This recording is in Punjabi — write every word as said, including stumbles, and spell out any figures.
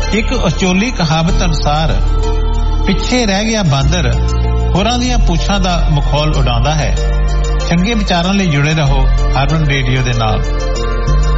ਇੱਕ ਅਚੋਲੀ ਕਹਾਵਤ ਅਨੁਸਾਰ ਪਿੱਛੇ ਰਹਿ ਗਿਆ ਬਾਂਦਰ ਹੋਰਾਂ ਦੀਆਂ ਪੁੱਛਾਂ ਦਾ ਮਖੌਲ ਉਡਾਉਂਦਾ ਹੈ। ਚੰਗੇ ਵਿਚਾਰਾਂ ਲਈ ਜੁੜੇ ਰਹੋ ਹਰਮਨ ਰੇਡੀਓ ਦੇ ਨਾਲ।